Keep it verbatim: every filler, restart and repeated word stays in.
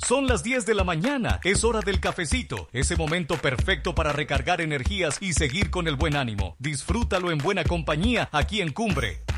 Son las diez de la mañana, es hora del cafecito, ese momento perfecto para recargar energías y seguir con el buen ánimo. Disfrútalo en buena compañía aquí en Cumbre.